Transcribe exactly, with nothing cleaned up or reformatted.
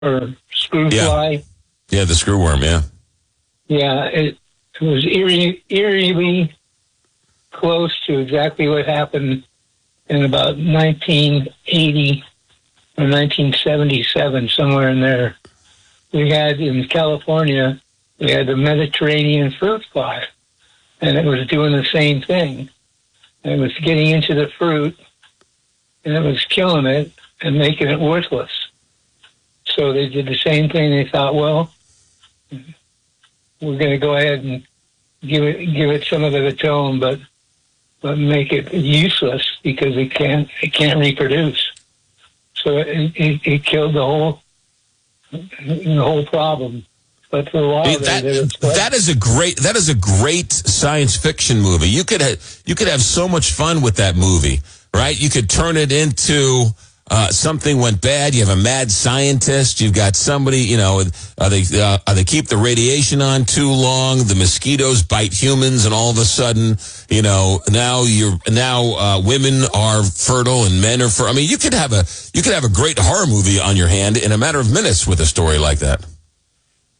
or screw yeah. fly. Yeah, the screwworm, yeah. Yeah, it, it was eerie, eerily close to exactly what happened in about nineteen eighty or nineteen seventy-seven, somewhere in there. We had in California, we had the Mediterranean fruit fly, and it was doing the same thing. And it was getting into the fruit, and it was killing it and making it worthless. So they did the same thing. They thought, well, we're going to go ahead and give it give it some of its own, but but make it useless because it can't it can't reproduce. So it, it, it killed the whole the whole problem. But for a while, Hey, they that did it. that is a great that is a great science fiction movie. You could ha- you could have so much fun with that movie, right? You could turn it into uh, something went bad. You have a mad scientist. You've got somebody. You know, uh, they uh, they keep the radiation on too long. The mosquitoes bite humans, and all of a sudden, you know, now you're now uh, women are fertile and men are fertile. I mean, you could have a you could have a great horror movie on your hand in a matter of minutes with a story like that.